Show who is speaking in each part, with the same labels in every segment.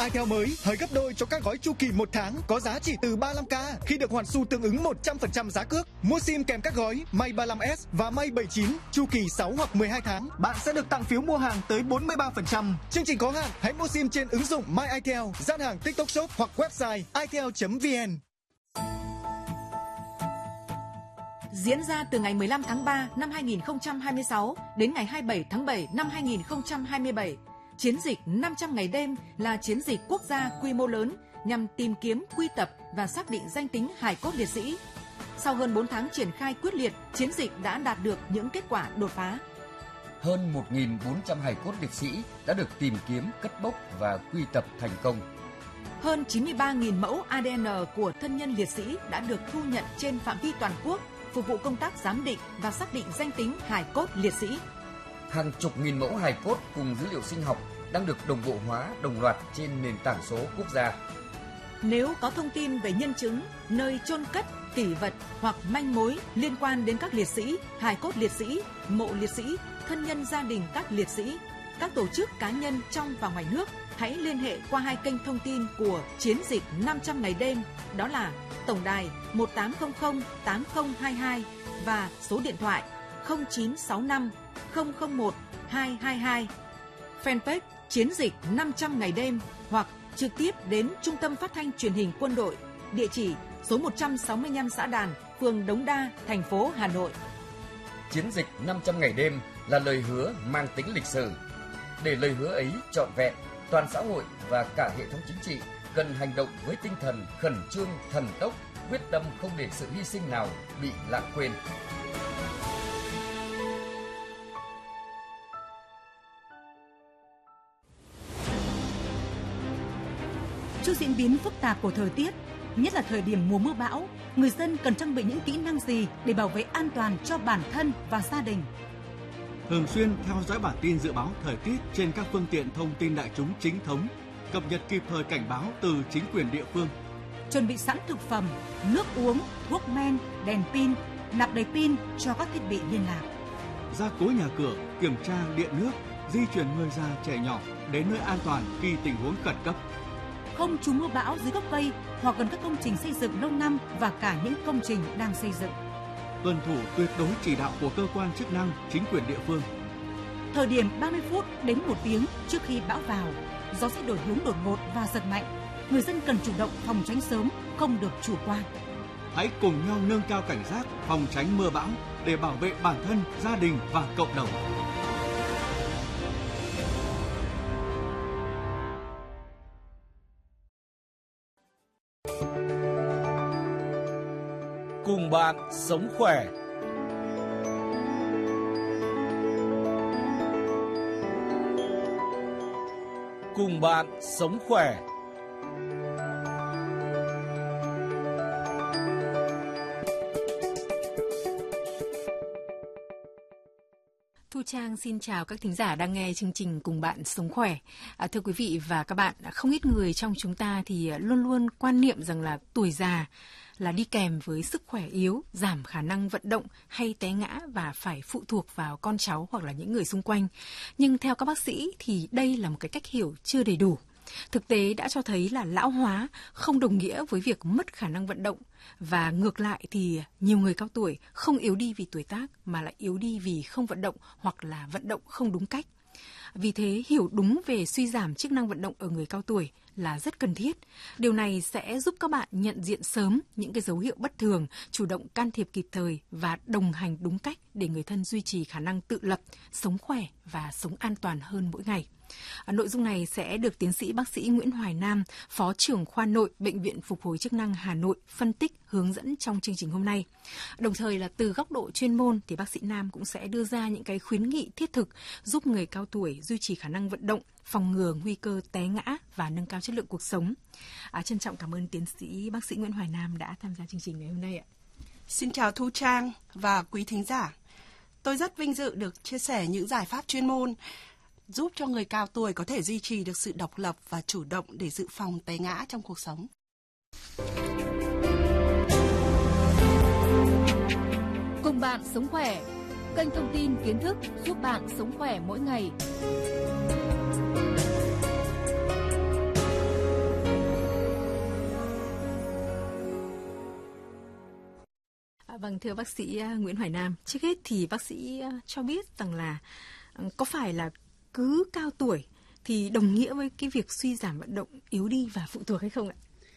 Speaker 1: iTel mới hời gấp đôi cho các gói chu kỳ 1 tháng có giá chỉ từ 35k khi được hoàn xu tương ứng 100% giá cước. Mua sim kèm các gói May 35S và May 79 chu kỳ 6 hoặc 12 tháng, bạn sẽ được tặng phiếu mua hàng tới 43%. Chương trình có hạn, hãy mua sim trên ứng dụng My iTel, gian hàng TikTok Shop hoặc website itel.vn.
Speaker 2: Diễn ra từ ngày 15 tháng 3 năm 2026 đến ngày 27 tháng 7 năm 2027, chiến dịch 500 ngày đêm là chiến dịch quốc gia quy mô lớn nhằm tìm kiếm, quy tập và xác định danh tính hài cốt liệt sĩ. Sau hơn 4 tháng triển khai quyết liệt, chiến dịch đã đạt được những kết quả đột phá.
Speaker 3: Hơn 1.400 hài cốt liệt sĩ đã được tìm kiếm, cất bốc và quy tập thành công.
Speaker 2: Hơn 93.000 mẫu ADN của thân nhân liệt sĩ đã được thu nhận trên phạm vi toàn quốc, phục vụ công tác giám định và xác định danh tính hài cốt liệt sĩ.
Speaker 3: Hàng chục nghìn mẫu hài cốt cùng dữ liệu sinh học đang được đồng bộ hóa đồng loạt trên nền tảng số quốc gia.
Speaker 2: Nếu có thông tin về nhân chứng, nơi chôn cất, kỷ vật hoặc manh mối liên quan đến các liệt sĩ, hài cốt liệt sĩ, mộ liệt sĩ, thân nhân gia đình các liệt sĩ, các tổ chức cá nhân trong và ngoài nước, hãy liên hệ qua 2 kênh thông tin của chiến dịch 500 ngày đêm, đó là tổng đài 1800 8022 và số điện thoại 0965 001 222. Fanpage chiến dịch 500 ngày đêm hoặc trực tiếp đến Trung tâm Phát thanh Truyền hình Quân đội, địa chỉ số 165 Xã Đàn, phường Đống Đa, thành phố Hà Nội.
Speaker 3: Chiến dịch 500 ngày đêm là lời hứa mang tính lịch sử. Để lời hứa ấy trọn vẹn, toàn xã hội và cả hệ thống chính trị cần hành động với tinh thần khẩn trương, thần tốc, quyết tâm không để sự hy sinh nào bị lãng quên.
Speaker 4: Trước diễn biến phức tạp của thời tiết, nhất là thời điểm mùa mưa bão, người dân cần trang bị những kỹ năng gì để bảo vệ an toàn cho bản thân và gia đình?
Speaker 5: Thường xuyên theo dõi bản tin dự báo thời tiết trên các phương tiện thông tin đại chúng chính thống, cập nhật kịp thời cảnh báo từ chính quyền địa phương.
Speaker 4: Chuẩn bị sẵn thực phẩm, nước uống, thuốc men, đèn pin, nạp đầy pin cho các thiết bị liên lạc.
Speaker 5: Gia cố nhà cửa, kiểm tra điện nước, di chuyển người già trẻ nhỏ đến nơi an toàn khi tình huống khẩn cấp.
Speaker 4: Không trú mưa bão dưới gốc cây hoặc gần các công trình xây dựng lâu năm và cả những công trình đang xây dựng.
Speaker 5: Tuân thủ tuyệt đối chỉ đạo của cơ quan chức năng, chính quyền địa phương.
Speaker 4: Thời điểm 30 phút đến 1 tiếng trước khi bão vào, gió sẽ đổi hướng đột ngột và giật mạnh. Người dân cần chủ động phòng tránh sớm, không được chủ quan.
Speaker 5: Hãy cùng nhau nâng cao cảnh giác, phòng tránh mưa bão để bảo vệ bản thân, gia đình và cộng đồng.
Speaker 6: Cùng bạn sống khỏe. Cùng bạn sống khỏe.
Speaker 7: Thu Trang xin chào các thính giả đang nghe chương trình Cùng bạn sống khỏe. Thưa quý vị và các bạn, không ít người trong chúng ta thì luôn luôn quan niệm rằng là tuổi già là đi kèm với sức khỏe yếu, giảm khả năng vận động hay té ngã và phải phụ thuộc vào con cháu hoặc là những người xung quanh. Nhưng theo các bác sĩ thì đây là một cái cách hiểu chưa đầy đủ. Thực tế đã cho thấy là lão hóa không đồng nghĩa với việc mất khả năng vận động, và ngược lại thì nhiều người cao tuổi không yếu đi vì tuổi tác mà lại yếu đi vì không vận động hoặc là vận động không đúng cách. Vì thế, hiểu đúng về suy giảm chức năng vận động ở người cao tuổi là rất cần thiết. Điều này sẽ giúp các bạn nhận diện sớm những cái dấu hiệu bất thường, chủ động can thiệp kịp thời và đồng hành đúng cách để người thân duy trì khả năng tự lập, sống khỏe và sống an toàn hơn mỗi ngày. Nội dung này sẽ được tiến sĩ bác sĩ Nguyễn Hoài Nam, Phó trưởng khoa nội Bệnh viện Phục hồi chức năng Hà Nội phân tích, hướng dẫn trong chương trình hôm nay. Đồng thời là từ góc độ chuyên môn thì bác sĩ Nam cũng sẽ đưa ra những cái khuyến nghị thiết thực giúp người cao tuổi duy trì khả năng vận động, phòng ngừa nguy cơ té ngã và nâng cao chất lượng cuộc sống. Trân trọng cảm ơn tiến sĩ bác sĩ Nguyễn Hoài Nam đã tham gia chương trình ngày hôm nay ạ.
Speaker 8: Xin chào Thu Trang và quý thính giả. Tôi rất vinh dự được chia sẻ những giải pháp chuyên môn giúp cho người cao tuổi có thể duy trì được sự độc lập và chủ động để dự phòng té ngã trong cuộc sống.
Speaker 9: Cùng bạn sống khỏe, kênh thông tin kiến thức giúp bạn sống khỏe mỗi ngày.
Speaker 7: Vâng, thưa bác sĩ Nguyễn Hoài Nam, trước hết thì bác sĩ cho biết rằng là có phải là cứ cao tuổi thì đồng nghĩa với cái việc suy giảm vận động, yếu đi và phụ thuộc hay không ạ?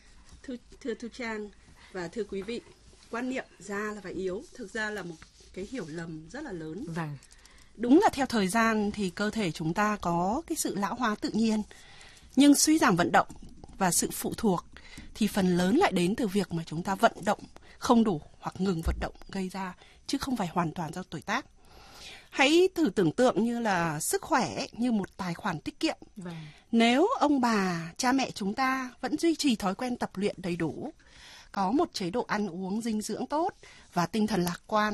Speaker 8: Thưa Thu Trang và thưa quý vị, quan niệm già là phải yếu thực ra là một cái hiểu lầm rất là lớn.
Speaker 7: Vâng.
Speaker 8: Đúng là theo thời gian thì cơ thể chúng ta có cái sự lão hóa tự nhiên, nhưng suy giảm vận động và sự phụ thuộc thì phần lớn lại đến từ việc mà chúng ta vận động không đủ hoặc ngừng vận động gây ra, chứ không phải hoàn toàn do tuổi tác. Hãy thử tưởng tượng như là sức khỏe như một tài khoản tiết kiệm.
Speaker 7: Vâng.
Speaker 8: Nếu ông bà, cha mẹ chúng ta vẫn duy trì thói quen tập luyện đầy đủ, có một chế độ ăn uống dinh dưỡng tốt và tinh thần lạc quan,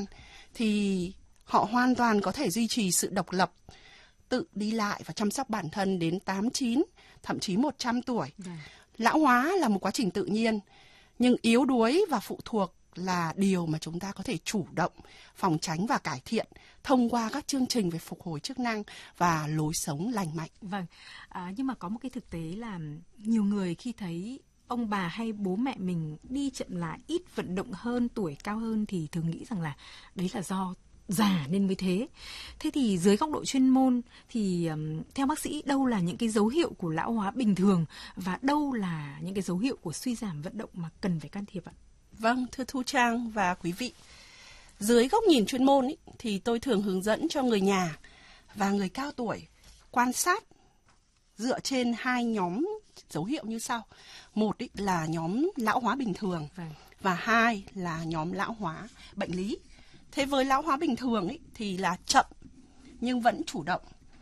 Speaker 8: thì họ hoàn toàn có thể duy trì sự độc lập, tự đi lại và chăm sóc bản thân đến 89, thậm chí 100 tuổi. Lão hóa là một quá trình tự nhiên, nhưng yếu đuối và phụ thuộc là điều mà chúng ta có thể chủ động, phòng tránh và cải thiện thông qua các chương trình về phục hồi chức năng và lối sống lành mạnh.
Speaker 7: Vâng, nhưng mà có một cái thực tế là nhiều người khi thấy ông bà hay bố mẹ mình đi chậm lại, ít vận động hơn, tuổi cao hơn thì thường nghĩ rằng là đấy là do già nên mới thế. Thế thì dưới góc độ chuyên môn thì theo bác sĩ đâu là những cái dấu hiệu của lão hóa bình thường và đâu là những cái dấu hiệu của suy giảm vận động mà cần phải can thiệp ạ?
Speaker 8: Vâng, thưa Thu Trang và quý vị, dưới góc nhìn chuyên môn thì tôi thường hướng dẫn cho người nhà và người cao tuổi quan sát dựa trên hai nhóm dấu hiệu như sau. Một là nhóm lão hóa bình thường và hai là nhóm lão hóa bệnh lý. Thế với lão hóa bình thường thì là chậm nhưng vẫn chủ động.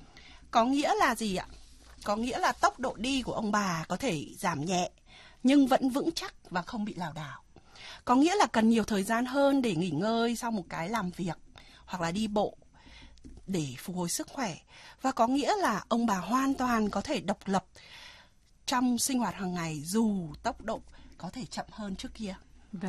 Speaker 8: Có nghĩa là gì ạ? Có nghĩa là tốc độ đi của ông bà có thể giảm nhẹ nhưng vẫn vững chắc và không bị lảo đảo. Có nghĩa là cần nhiều thời gian hơn để nghỉ ngơi sau một cái làm việc hoặc là đi bộ để phục hồi sức khỏe. Và có nghĩa là ông bà hoàn toàn có thể độc lập trong sinh hoạt hàng ngày dù tốc độ có thể chậm hơn trước kia.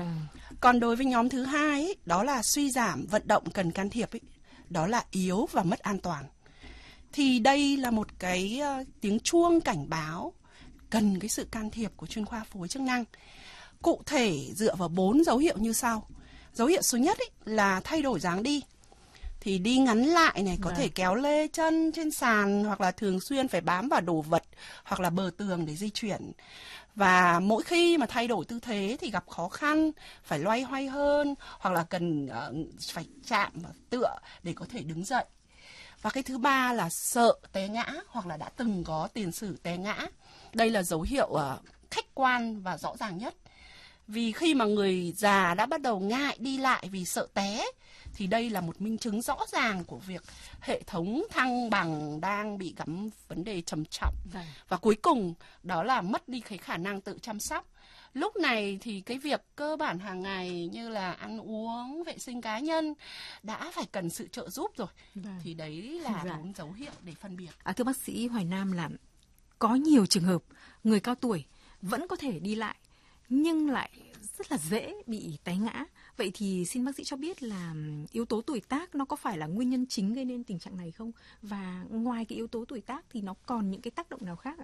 Speaker 8: Còn đối với nhóm thứ hai, đó là suy giảm vận động cần can thiệp, đó là yếu và mất an toàn. Thì đây là một cái tiếng chuông cảnh báo cần cái sự can thiệp của chuyên khoa phổi chức năng. Cụ thể dựa vào 4 dấu hiệu như sau. Dấu hiệu số nhất là thay đổi dáng đi. Thì đi ngắn lại này, có thể kéo lê chân trên sàn hoặc là thường xuyên phải bám vào đồ vật hoặc là bờ tường để di chuyển. Và mỗi khi mà thay đổi tư thế thì gặp khó khăn, phải loay hoay hơn hoặc là cần phải chạm vào tựa để có thể đứng dậy. Và cái thứ ba là sợ té ngã hoặc là đã từng có tiền sử té ngã. Đây là dấu hiệu khách quan và rõ ràng nhất. Vì khi mà người già đã bắt đầu ngại đi lại vì sợ té thì đây là một minh chứng rõ ràng của việc hệ thống thăng bằng đang bị gặp vấn đề trầm trọng. Và cuối cùng đó là mất đi cái khả năng tự chăm sóc. Lúc này thì cái việc cơ bản hàng ngày như là ăn uống, vệ sinh cá nhân đã phải cần sự trợ giúp rồi. Thì đấy là 4 dấu hiệu để phân biệt.
Speaker 7: Thưa bác sĩ Hoài Nam, là có nhiều trường hợp người cao tuổi vẫn có thể đi lại nhưng lại rất là dễ bị té ngã. Vậy thì xin bác sĩ cho biết là yếu tố tuổi tác nó có phải là nguyên nhân chính gây nên tình trạng này không? Và ngoài cái yếu tố tuổi tác thì nó còn những cái tác động nào khác ạ?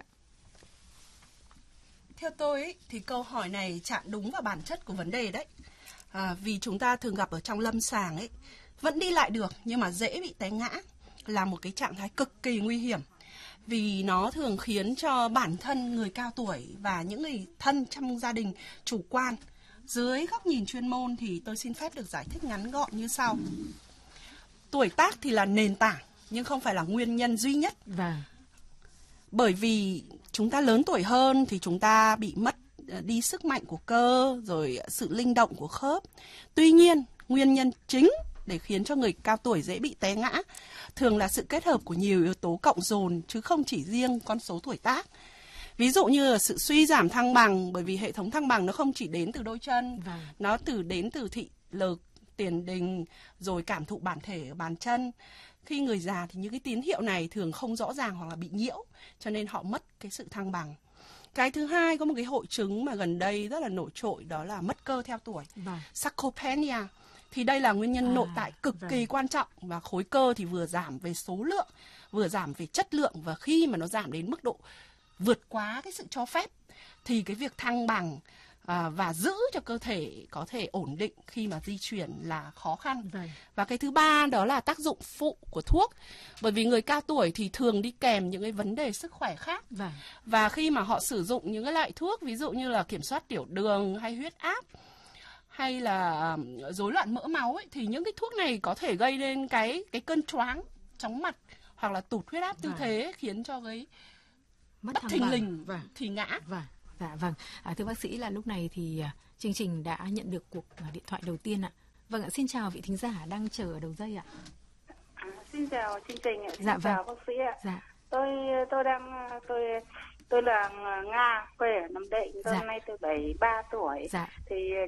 Speaker 8: Theo tôi thì câu hỏi này chạm đúng vào bản chất của vấn đề đấy. Vì chúng ta thường gặp ở trong lâm sàng vẫn đi lại được nhưng mà dễ bị té ngã là một cái trạng thái cực kỳ nguy hiểm. Vì nó thường khiến cho bản thân người cao tuổi và những người thân trong gia đình chủ quan. Dưới góc nhìn chuyên môn thì tôi xin phép được giải thích ngắn gọn như sau. Tuổi tác thì là nền tảng nhưng không phải là nguyên nhân duy nhất. Bởi vì chúng ta lớn tuổi hơn thì chúng ta bị mất đi sức mạnh của cơ, rồi sự linh động của khớp. Tuy nhiên, nguyên nhân chính để khiến cho người cao tuổi dễ bị té ngã thường là sự kết hợp của nhiều yếu tố cộng dồn chứ không chỉ riêng con số tuổi tác. Ví dụ như là sự suy giảm thăng bằng, bởi vì hệ thống thăng bằng nó không chỉ đến từ đôi chân, nó đến từ thị lực, tiền đình, rồi cảm thụ bản thể ở bàn chân. Khi người già thì những cái tín hiệu này thường không rõ ràng hoặc là bị nhiễu, cho nên họ mất cái sự thăng bằng. Cái thứ hai, có một cái hội chứng mà gần đây rất là nổi trội, đó là mất cơ theo tuổi, sarcopenia. Thì đây là nguyên nhân nội tại cực kỳ quan trọng, và khối cơ thì vừa giảm về số lượng, vừa giảm về chất lượng, và khi mà nó giảm đến mức độ vượt quá cái sự cho phép thì cái việc thăng bằng và giữ cho cơ thể có thể ổn định khi mà di chuyển là khó khăn. Và cái thứ ba đó là tác dụng phụ của thuốc. Bởi vì người cao tuổi thì thường đi kèm những cái vấn đề sức khỏe khác. Và khi mà họ sử dụng những cái loại thuốc ví dụ như là kiểm soát tiểu đường hay huyết áp hay là rối loạn mỡ máu ấy, thì những cái thuốc này có thể gây lên cái cơn choáng, chóng mặt hoặc là tụt huyết áp tư thế, khiến cho cái bất thình lình thì ngã.
Speaker 7: Vâng. Thưa bác sĩ, là lúc này thì chương trình đã nhận được cuộc điện thoại đầu tiên ạ. Vâng ạ, xin chào vị thính giả đang chờ ở đầu dây ạ.
Speaker 10: Xin chào chương trình ạ.
Speaker 7: Dạ,
Speaker 10: chào bác sĩ ạ.
Speaker 7: Dạ.
Speaker 10: Tôi là Nga, quê ở Nam Định. Tôi hôm nay tôi 73 tuổi.
Speaker 7: Dạ.
Speaker 10: Thì